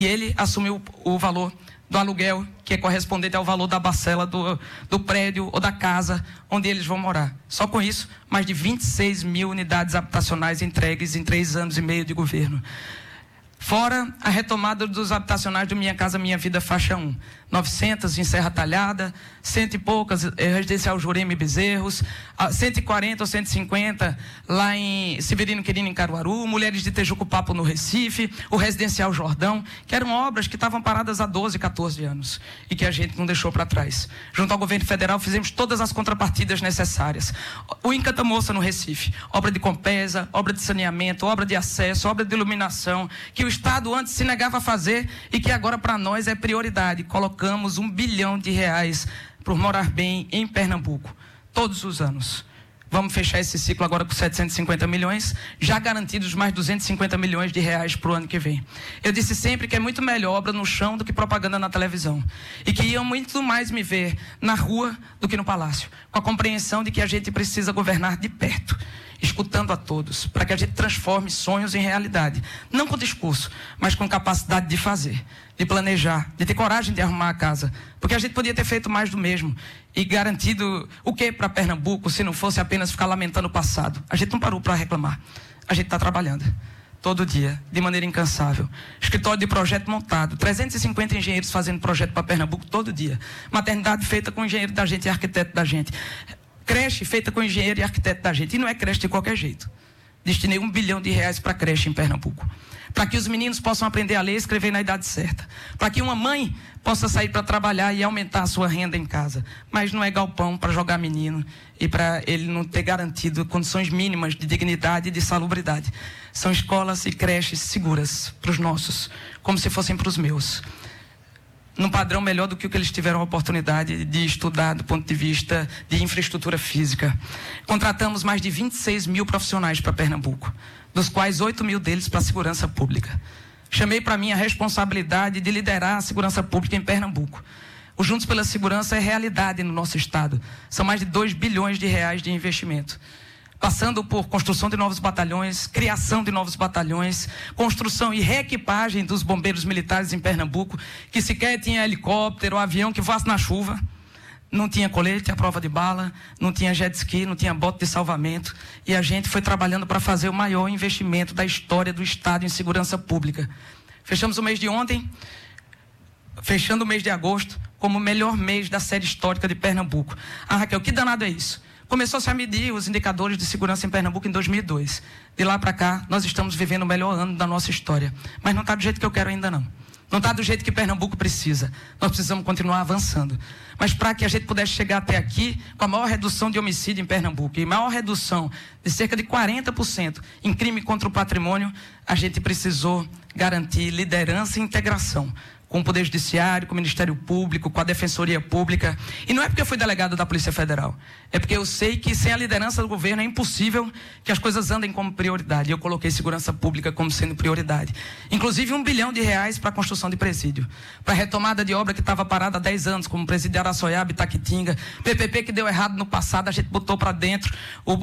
e ele assumiu o valor do aluguel, que é correspondente ao valor da parcela do prédio ou da casa onde eles vão morar. Só com isso, mais de 26 mil unidades habitacionais entregues em 3 anos e meio de governo. Fora a retomada dos habitacionais do Minha Casa Minha Vida faixa 1. 900 em Serra Talhada, 100 e poucas residencial Jurema e Bezerros, 140 ou 150 lá em Severino Quirino, em Caruaru, Mulheres de Tejuco-Papo no Recife, o Residencial Jordão, que eram obras que estavam paradas há 12, 14 anos e que a gente não deixou para trás. Junto ao governo federal fizemos todas as contrapartidas necessárias. O Encanta Moça no Recife, obra de Compesa, obra de saneamento, obra de acesso, obra de iluminação, que o Estado antes se negava a fazer e que agora para nós é prioridade. Colocamos R$1 bilhão por morar bem em Pernambuco, todos os anos. Vamos fechar esse ciclo agora com 750 milhões, já garantidos mais 250 milhões de reais para o ano que vem. Eu disse sempre que é muito melhor obra no chão do que propaganda na televisão. E que iam muito mais me ver na rua do que no palácio, com a compreensão de que a gente precisa governar de perto, escutando a todos, para que a gente transforme sonhos em realidade. Não com discurso, mas com capacidade de fazer, de planejar, de ter coragem de arrumar a casa. Porque a gente podia ter feito mais do mesmo e garantido o que para Pernambuco, se não fosse apenas ficar lamentando o passado. A gente não parou para reclamar. A gente está trabalhando todo dia, de maneira incansável. Escritório de projeto montado, 350 engenheiros fazendo projeto para Pernambuco todo dia. Maternidade feita com engenheiro da gente e arquiteto da gente. Creche feita com engenheiro e arquiteto da gente. E não é creche de qualquer jeito. Destinei R$1 bilhão para creche em Pernambuco. Para que os meninos possam aprender a ler e escrever na idade certa. Para que uma mãe possa sair para trabalhar e aumentar a sua renda em casa. Mas não é galpão para jogar menino e para ele não ter garantido condições mínimas de dignidade e de salubridade. São escolas e creches seguras para os nossos, como se fossem para os meus. Num padrão melhor do que o que eles tiveram a oportunidade de estudar do ponto de vista de infraestrutura física. Contratamos mais de 26 mil profissionais para Pernambuco, dos quais 8 mil deles para a segurança pública. Chamei para mim a responsabilidade de liderar a segurança pública em Pernambuco. O Juntos pela Segurança é realidade no nosso estado. São mais de R$2 bilhões de investimento. Passando por construção de novos batalhões, criação de novos batalhões, construção e reequipagem dos bombeiros militares em Pernambuco, que sequer tinha helicóptero ou avião que voasse na chuva. Não tinha colete à prova de bala, não tinha jet ski, não tinha bote de salvamento. E a gente foi trabalhando para fazer o maior investimento da história do Estado em segurança pública. Fechamos o mês de ontem, fechando o mês de agosto, como o melhor mês da série histórica de Pernambuco. Ah, Raquel, que danado é isso? Começou-se a medir os indicadores de segurança em Pernambuco em 2002. De lá para cá, nós estamos vivendo o melhor ano da nossa história. Mas não está do jeito que eu quero ainda não. Não está do jeito que Pernambuco precisa. Nós precisamos continuar avançando. Mas para que a gente pudesse chegar até aqui, com a maior redução de homicídio em Pernambuco e maior redução de cerca de 40% em crime contra o patrimônio, a gente precisou garantir liderança e integração com o Poder Judiciário, com o Ministério Público, com a Defensoria Pública. E não é porque eu fui delegado da Polícia Federal. É porque eu sei que sem a liderança do governo é impossível que as coisas andem como prioridade. Eu coloquei segurança pública como sendo prioridade. Inclusive R$1 bilhão para a construção de presídio. Para a retomada de obra que estava parada há 10 anos, como o presídio de Araçoiaba e Taquitinga. PPP que deu errado no passado, a gente botou para dentro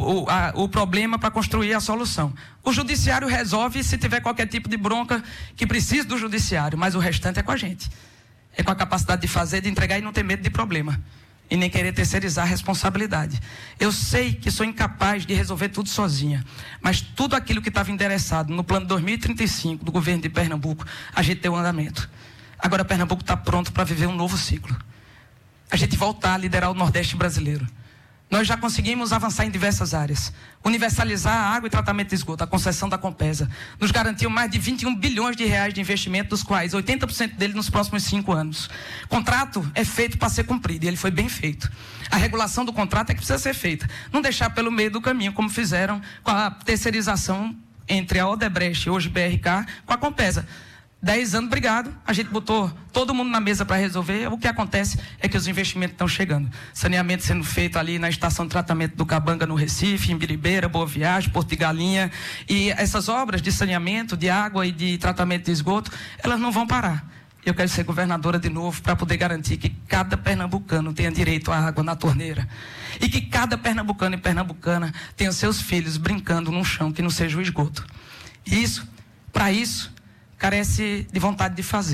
o problema para construir a solução. O judiciário resolve se tiver qualquer tipo de bronca que precise do judiciário, mas o restante é com a gente. É com a capacidade de fazer, de entregar e não ter medo de problema. E nem querer terceirizar a responsabilidade. Eu sei que sou incapaz de resolver tudo sozinha, mas tudo aquilo que estava endereçado no plano 2035 do governo de Pernambuco, a gente deu andamento. Agora Pernambuco está pronto para viver um novo ciclo. A gente voltar a liderar o Nordeste brasileiro. Nós já conseguimos avançar em diversas áreas. Universalizar a água e tratamento de esgoto, a concessão da Compesa. Nos garantiu mais de R$21 bilhões de investimento, dos quais 80% dele nos próximos 5 anos. Contrato é feito para ser cumprido e ele foi bem feito. A regulação do contrato é que precisa ser feita. Não deixar pelo meio do caminho, como fizeram com a terceirização entre a Odebrecht, hoje BRK, com a Compesa. 10 anos, obrigado. A gente botou todo mundo na mesa para resolver. O que acontece é que os investimentos estão chegando. Saneamento sendo feito ali na estação de tratamento do Cabanga, no Recife, em Biribeira, Boa Viagem, Porto de Galinha. E essas obras de saneamento, de água e de tratamento de esgoto, elas não vão parar. Eu quero ser governadora de novo para poder garantir que cada pernambucano tenha direito à água na torneira. E que cada pernambucano e pernambucana tenha seus filhos brincando num chão que não seja o esgoto. E isso, para isso, carece de vontade de fazer.